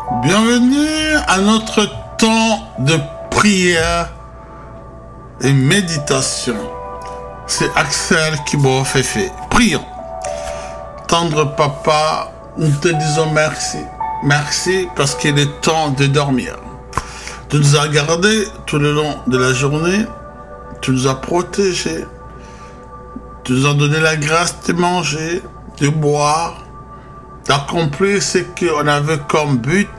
Bienvenue à notre temps de prière et méditation. C'est Axel Kibofefe. Prions. Tendre Papa, nous te disons merci. Merci parce qu'il est temps de dormir. Tu nous as gardés tout le long de la journée. Tu nous as protégés. Tu nous as donné la grâce de manger, de boire, d'accomplir ce qu'on avait comme but,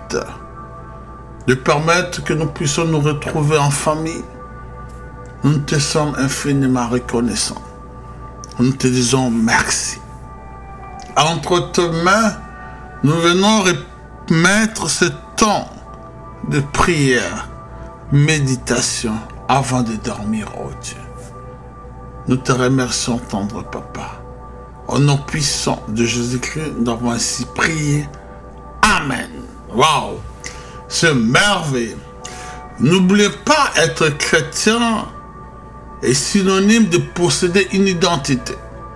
de permettre que nous puissions nous retrouver en famille. Nous te sommes infiniment reconnaissants. Nous te disons merci. Entre tes mains, nous venons remettre ce temps de prière, méditation, avant de dormir, oh Dieu. Nous te remercions, tendre Papa. Au nom puissant de Jésus-Christ, nous avons ainsi prié. Amen. Waouh! C'est merveilleux. N'oubliez pas, être chrétien est synonyme de posséder une identité.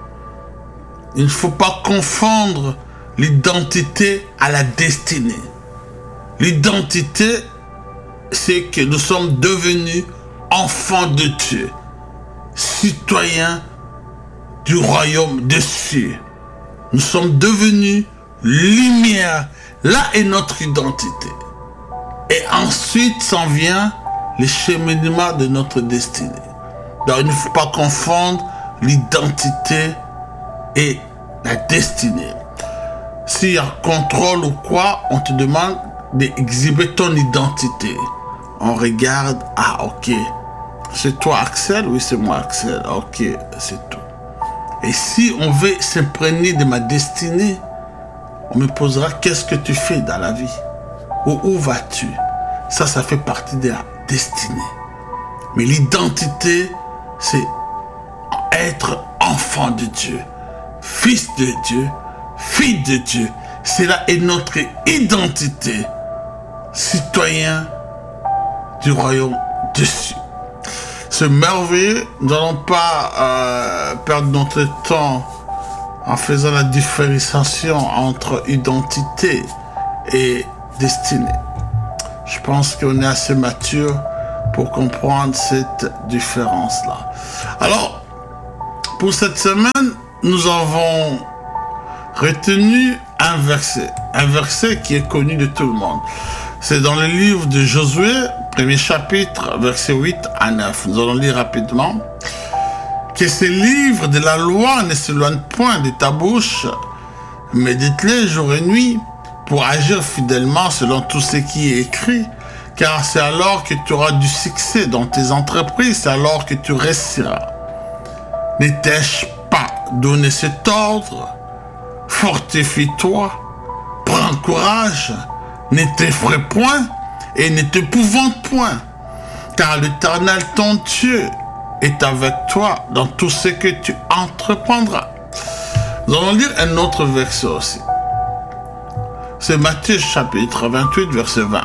Il ne faut pas confondre l'identité à la destinée. L'identité, c'est que nous sommes devenus enfants de Dieu, citoyens du royaume des cieux. Nous sommes devenus lumière. Là est notre identité. Et ensuite s'en vient le cheminement de notre destinée. Donc il ne faut pas confondre l'identité et la destinée. S'il y a contrôle ou quoi, on te demande d'exhiber ton identité. On regarde, ah ok, c'est toi Axel? Oui, c'est moi Axel. Ok, c'est tout. Et si on veut s'imprégner de ma destinée, on me posera qu'est-ce que tu fais dans la vie? Où vas-tu? Ça fait partie de la destinée. Mais l'identité, c'est être enfant de Dieu, fils de Dieu, fille de Dieu. Cela est notre identité, citoyen du royaume des cieux. C'est merveilleux. Nous n'allons pas perdre notre temps en faisant la différenciation entre identité et destinée. Je pense qu'on est assez mature pour comprendre cette différence-là. Alors, pour cette semaine, nous avons retenu un verset qui est connu de tout le monde. C'est dans le livre de Josué, premier chapitre, versets 8 à 9. Nous allons lire rapidement. Que ces livres de la loi ne s'éloignent point de ta bouche, médite-les jour et nuit, pour agir fidèlement selon tout ce qui est écrit, car c'est alors que tu auras du succès dans tes entreprises, c'est alors que tu réussiras. Ne t'ai-je pas donné cet ordre? Fortifie-toi, prends courage, ne t'effraie point et ne t'épouvante point, car l'Éternel ton Dieu est avec toi dans tout ce que tu entreprendras. Nous allons lire un autre verset aussi. C'est Matthieu chapitre 28, verset 20.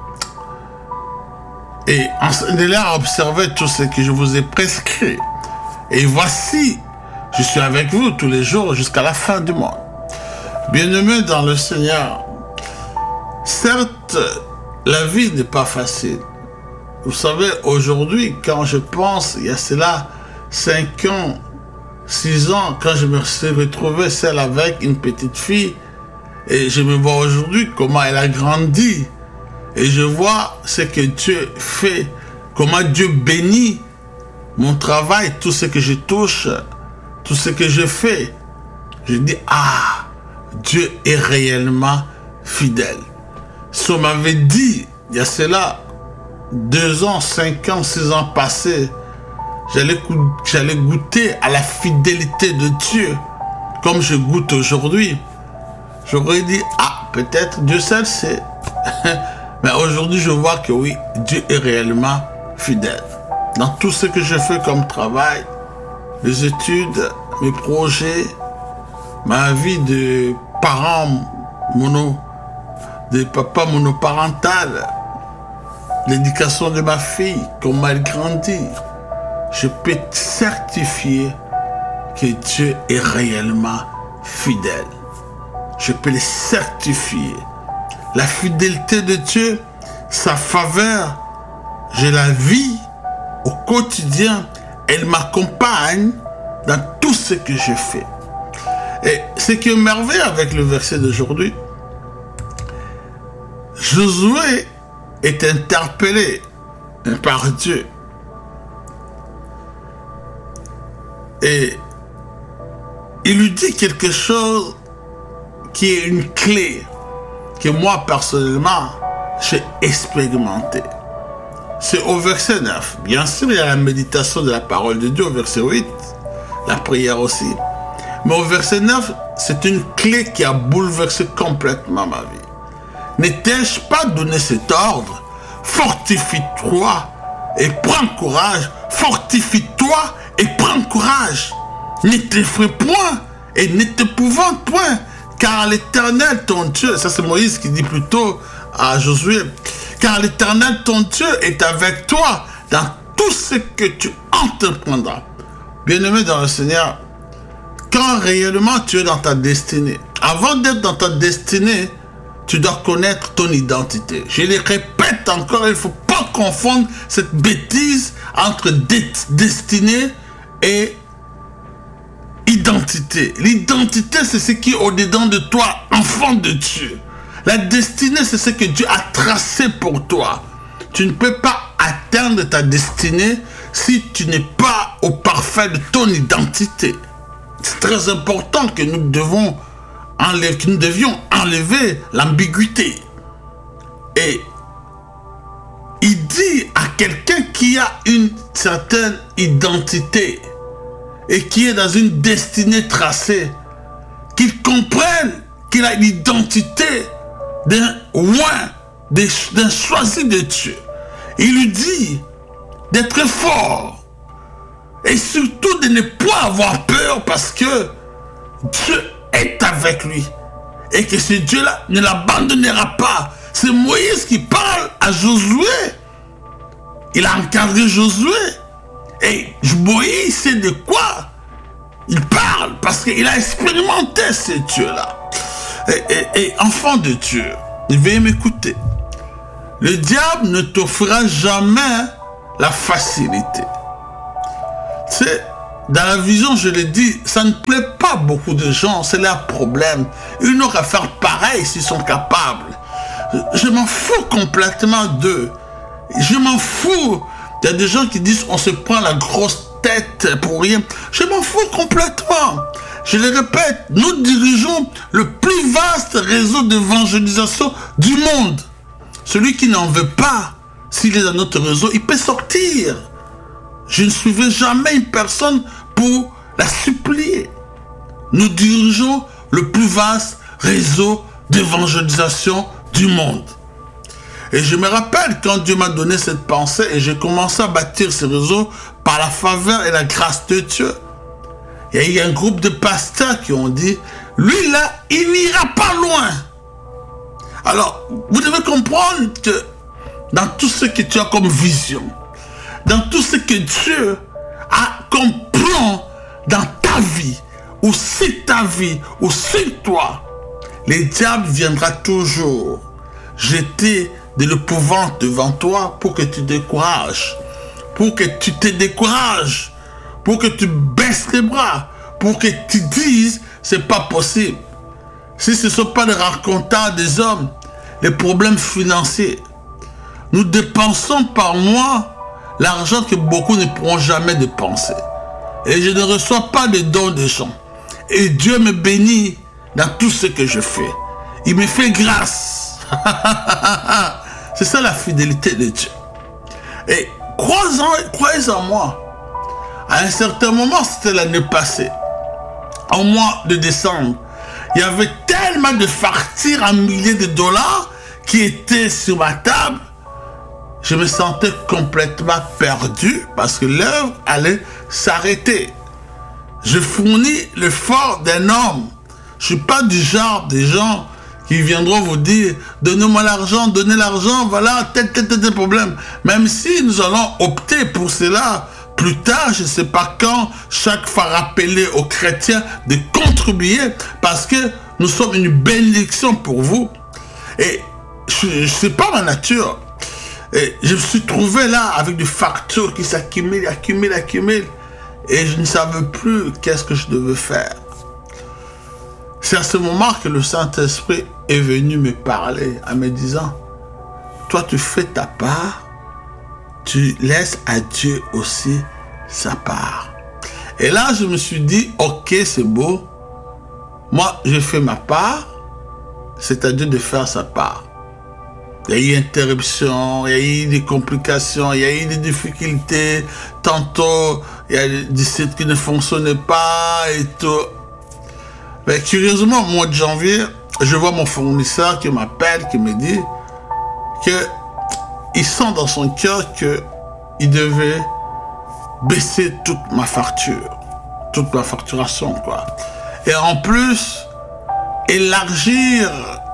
Et enseignez-les à observer tout ce que je vous ai prescrit. Et voici, je suis avec vous tous les jours jusqu'à la fin du monde. Bien-aimés dans le Seigneur, certes, la vie n'est pas facile. Vous savez, aujourd'hui, quand je pense, il y a cela 5 ans, 6 ans, quand je me suis retrouvé seul avec une petite fille, et je me vois aujourd'hui comment elle a grandi, et je vois ce que Dieu fait, comment Dieu bénit mon travail, tout ce que je touche, tout ce que je fais. Je dis, ah, Dieu est réellement fidèle. Si on m'avait dit, il y a cela 2 ans, 5 ans, 6 ans passés, j'allais goûter à la fidélité de Dieu comme je goûte aujourd'hui, j'aurais dit, ah, peut-être Dieu seul sait. Mais aujourd'hui, je vois que oui, Dieu est réellement fidèle. Dans tout ce que je fais comme travail, les études, mes projets, ma vie de parent de papa monoparental, l'éducation de ma fille, comment elle grandit, je peux certifier que Dieu est réellement fidèle. Je peux le certifier. la fidélité de Dieu, sa faveur, je la vis au quotidien. Elle m'accompagne dans tout ce que je fais. Et ce qui est merveilleux avec le verset d'aujourd'hui, Josué est interpellé par Dieu. Et il lui dit quelque chose qui est une clé que moi personnellement j'ai expérimenté. C'est au verset 9. Bien sûr, il y a la méditation de la parole de Dieu au verset 8, la prière aussi. Mais au verset 9, c'est une clé qui a bouleversé complètement ma vie. N'étais-je pas donné cet ordre? Fortifie-toi et prends courage. Fortifie-toi et prends courage. Ne t'effraie point et ne t'épouvante point, car l'Éternel ton Dieu, ça c'est Moïse qui dit plutôt à Josué, car l'Éternel ton Dieu est avec toi dans tout ce que tu entreprendras. Bien-aimé dans le Seigneur, quand réellement tu es dans ta destinée, avant d'être dans ta destinée, tu dois connaître ton identité. Je le répète encore, il ne faut pas confondre cette bêtise entre destinée et identité. L'identité, c'est ce qui est au-dedans de toi, enfant de Dieu. La destinée, c'est ce que Dieu a tracé pour toi. Tu ne peux pas atteindre ta destinée si tu n'es pas au parfait de ton identité. C'est très important que nous devions enlever l'ambiguïté. Et il dit à quelqu'un qui a une certaine identité et qui est dans une destinée tracée, qu'il comprenne qu'il a l'identité d'un roi, d'un choisi de Dieu. Il lui dit d'être fort et surtout de ne pas avoir peur parce que Dieu est avec lui et que ce Dieu-là ne l'abandonnera pas. C'est Moïse qui parle à Josué. Il a encadré Josué et Moïse sait de quoi il parle parce qu'il a expérimenté ce Dieu-là. Et enfant de Dieu, veuillez m'écouter. Le diable ne t'offrira jamais la facilité. C'est dans la vision, je l'ai dit, ça ne plaît pas beaucoup de gens, c'est leur problème. Ils n'ont qu'à faire pareil s'ils sont capables. Je m'en fous complètement d'eux. Je m'en fous. Il y a des gens qui disent on se prend la grosse tête pour rien. Je m'en fous complètement. Je le répète, nous dirigeons le plus vaste réseau d'évangélisation du monde. Celui qui n'en veut pas, s'il est dans notre réseau, il peut sortir. Je ne suivrai jamais une personne pour la supplier. Nous dirigeons le plus vaste réseau d'évangélisation du monde. Et je me rappelle quand Dieu m'a donné cette pensée et j'ai commencé à bâtir ce réseau par la faveur et la grâce de Dieu. Il y a eu un groupe de pasteurs qui ont dit, lui là, il n'ira pas loin. Alors, vous devez comprendre que dans tout ce que tu as comme vision, dans tout ce que Dieu a comme plan dans ta vie, ou sur ta vie, ou sur toi, le diable viendra toujours jeter de l'épouvante devant toi pour que tu décourages, pour que tu te décourages, pour que tu baisses les bras, pour que tu dises c'est pas possible. Si ce ne sont pas les racontants des hommes, les problèmes financiers, nous dépensons par mois l'argent que beaucoup ne pourront jamais dépenser. Et je ne reçois pas de dons des gens. Et Dieu me bénit dans tout ce que je fais. Il me fait grâce. C'est ça la fidélité de Dieu. Et croyez en moi. À un certain moment, c'était l'année passée, au mois de décembre, il y avait tellement de factures en milliers de dollars qui étaient sur ma table. Je me sentais complètement perdu parce que l'œuvre allait s'arrêter. Je fournis l'effort d'un homme. Je ne suis pas du genre des gens qui viendront vous dire « Donnez-moi l'argent, donnez l'argent, voilà, tel problème. » Même si nous allons opter pour cela plus tard, je ne sais pas quand, chaque fois rappeler aux chrétiens de contribuer parce que nous sommes une bénédiction pour vous. Et c'est pas ma nature. Et je me suis trouvé là avec des factures qui s'accumulent. Et je ne savais plus qu'est-ce que je devais faire. C'est à ce moment que le Saint-Esprit est venu me parler en me disant, toi tu fais ta part, tu laisses à Dieu aussi sa part. Et là je me suis dit, ok, c'est beau, moi je fais ma part, c'est à Dieu de faire sa part. Il y a eu interruption, il y a eu des complications, il y a eu des difficultés. Tantôt, il y a des sites qui ne fonctionnaient pas et tout. Mais curieusement, au mois de janvier, je vois mon fournisseur qui m'appelle, qui me dit qu'il sent dans son cœur qu'il devait baisser toute ma facturation, quoi. Et en plus, élargir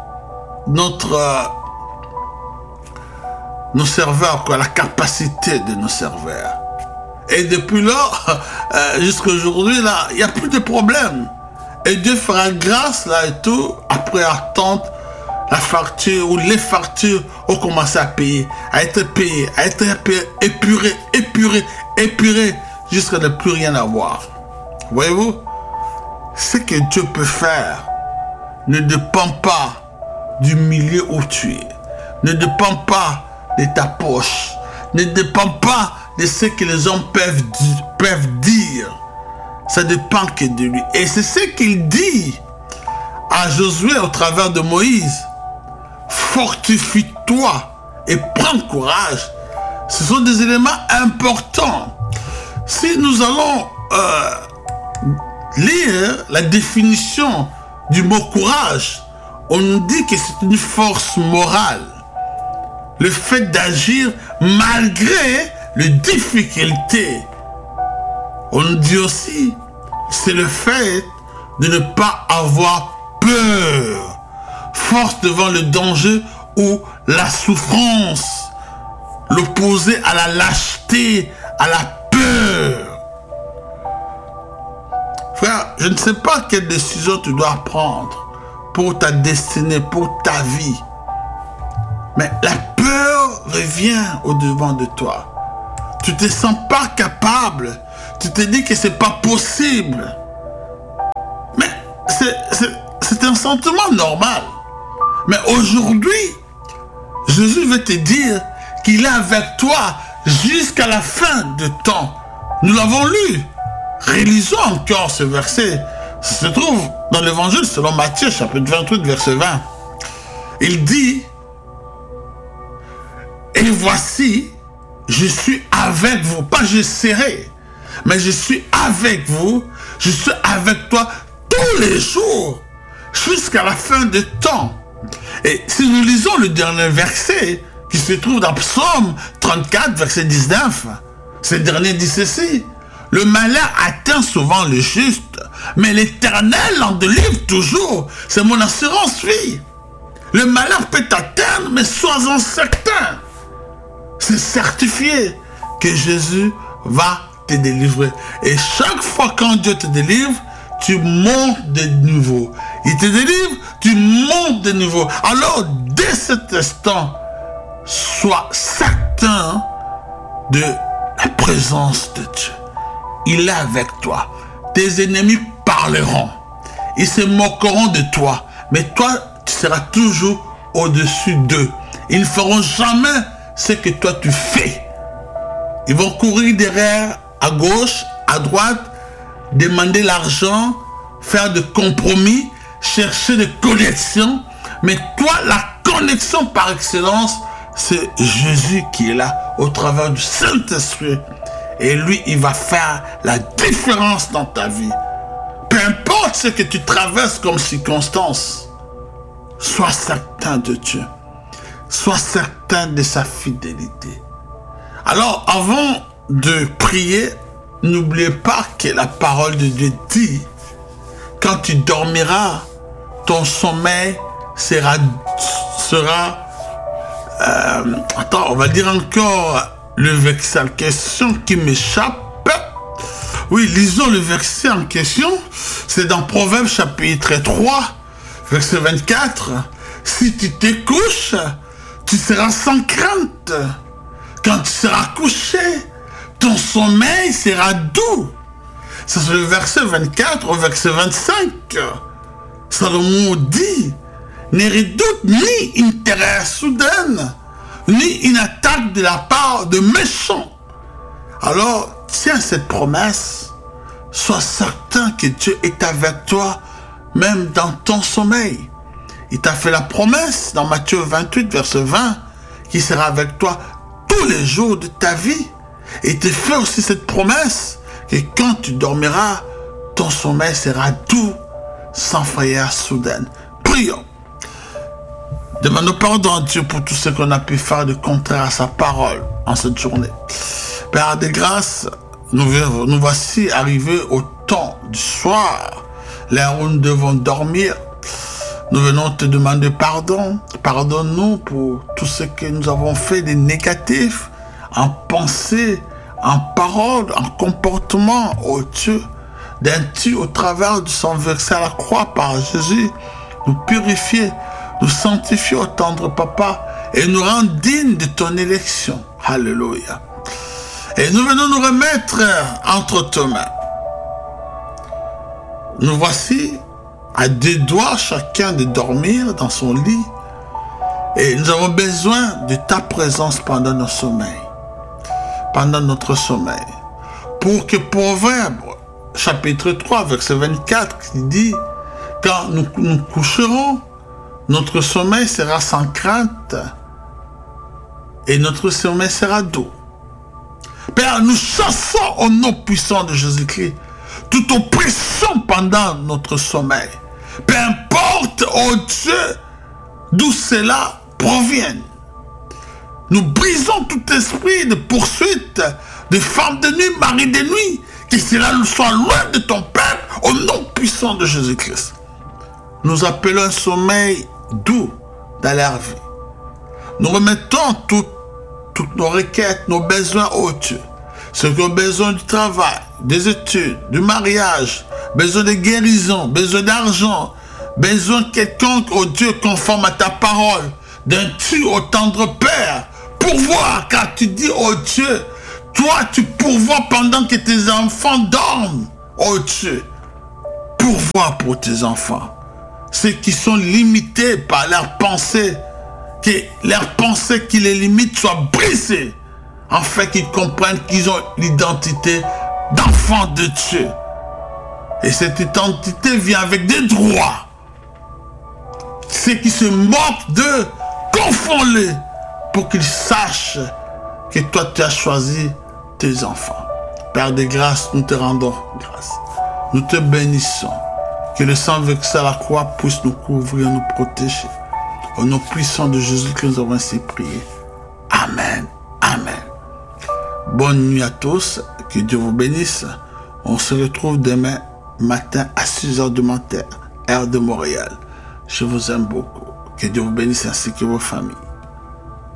nos serveurs, quoi, la capacité de nos serveurs. Et depuis lors, jusqu'à aujourd'hui, là, il n'y a plus de problème. Et Dieu fera grâce, là, et tout, après attendre la facture, ou les factures ont commencé à payer, à être payées, épurées, jusqu'à ne plus rien avoir. Voyez-vous, ce que Dieu peut faire ne dépend pas du milieu où tu es, ne dépend pas de ta poche, ne dépend pas de ce que les hommes peuvent dire. Ça dépend que de lui. Et c'est ce qu'il dit à Josué au travers de Moïse. Fortifie-toi et prends courage. Ce sont des éléments importants. Si nous allons lire la définition du mot courage, on nous dit que c'est une force morale. Le fait d'agir malgré les difficultés. On nous dit aussi, c'est le fait de ne pas avoir peur. Force devant le danger ou la souffrance. L'opposé à la lâcheté, à la peur. Frère, je ne sais pas quelle décision tu dois prendre pour ta destinée, pour ta vie. Mais la peur revient au-devant de toi. Tu ne te sens pas capable. Tu te dis que ce n'est pas possible. Mais c'est un sentiment normal. Mais aujourd'hui, Jésus veut te dire qu'il est avec toi jusqu'à la fin de temps. Nous l'avons lu. Rélisons encore ce verset. Ça se trouve dans l'évangile selon Matthieu, chapitre 28, verset 20. Il dit, et voici, je suis avec vous. Pas je serai, mais je suis avec vous. Je suis avec toi tous les jours, jusqu'à la fin des temps. Et si nous lisons le dernier verset, qui se trouve dans Psaume 34, verset 19, ce dernier dit ceci: le malheur atteint souvent le juste, mais l'Éternel en délivre toujours. C'est mon assurance, fille. Le malheur peut t'atteindre, mais sois-en certain. C'est certifié que Jésus va te délivrer. Et chaque fois quand Dieu te délivre, tu montes de nouveau. Il te délivre, tu montes de nouveau. Alors, dès cet instant, sois certain de la présence de Dieu. Il est avec toi. Tes ennemis parleront. Ils se moqueront de toi. Mais toi, tu seras toujours au-dessus d'eux. Ils ne feront jamais ce que toi tu fais. Ils vont courir derrière, à gauche, à droite, demander l'argent, faire des compromis, chercher des connexions. Mais toi, la connexion par excellence, c'est Jésus qui est là, au travers du Saint-Esprit. Et lui, il va faire la différence dans ta vie. Peu importe ce que tu traverses comme circonstance, sois certain de Dieu. Sois certain de sa fidélité. Alors, avant de prier, n'oubliez pas que la parole de Dieu dit, quand tu dormiras, ton sommeil sera attends, on va dire encore le verset en question qui m'échappe. Oui, lisons le verset en question. C'est dans Proverbes chapitre 3, verset 24. Si tu te couches, tu seras sans crainte. Quand tu seras couché, ton sommeil sera doux. C'est le verset 24 au verset 25. Salomon dit, ne redoute ni une terreur soudaine, ni une attaque de la part de méchants. Alors, tiens cette promesse. Sois certain que Dieu est avec toi, même dans ton sommeil. Il t'a fait la promesse dans Matthieu 28, verset 20, qu'il sera avec toi tous les jours de ta vie. Et il te fait aussi cette promesse que quand tu dormiras, ton sommeil sera doux, sans frayeur soudaine. Prions. Demandons pardon à Dieu pour tout ce qu'on a pu faire de contraire à sa parole en cette journée. Père de grâce, nous voici arrivés au temps du soir, l'heure où nous devons dormir. Nous venons te demander pardon. Pardonne-nous pour tout ce que nous avons fait de négatif, en pensée, en parole, en comportement, ô Dieu. D'aimes-tu au travers du sang versé à la croix par Jésus, nous purifier, nous sanctifier au tendre Papa et nous rendre dignes de ton élection. Alléluia. Et nous venons nous remettre entre tes mains. Nous voici à 2 doigts chacun de dormir dans son lit. Et nous avons besoin de ta présence pendant nos sommeils. Pendant notre sommeil. Pour que Proverbe, chapitre 3, verset 24, qui dit, quand nous coucherons, notre sommeil sera sans crainte et notre sommeil sera doux. Père, nous chassons au nom puissant de Jésus-Christ toute oppression pendant notre sommeil. Peu importe, oh Dieu, d'où cela provient. Nous brisons tout esprit de poursuite de femmes de nuit, maris de nuit, que cela soit loin de ton peuple au nom puissant de Jésus-Christ. Nous appelons un sommeil doux dans leur vie. Nous remettons toutes nos requêtes, nos besoins au Dieu. Ceux qui ont besoin du travail, des études, du mariage, besoin de guérison, besoin d'argent, besoin quelconque au Dieu conforme à ta parole, d'un tu au tendre Père, pourvoir, car tu dis au Dieu, toi tu pourvois pendant que tes enfants dorment, oh Dieu, pourvois pour tes enfants, ceux qui sont limités par leurs pensées, que leurs pensées qui les limitent soient brisées, afin qu'ils comprennent qu'ils ont l'identité d'enfants de Dieu. Et cette identité vient avec des droits. Ceux qui se moquent d'eux, confonds-les pour qu'ils sachent que toi tu as choisi tes enfants. Père de grâce, nous te rendons grâce. Nous te bénissons. Que le sang versé à la croix puisse nous couvrir, nous protéger. Au nom puissant de Jésus que nous avons ainsi prié. Amen. Amen. Bonne nuit à tous. Que Dieu vous bénisse. On se retrouve demain matin à 6h du matin, heure de Montréal. Je vous aime beaucoup. Que Dieu vous bénisse ainsi que vos familles.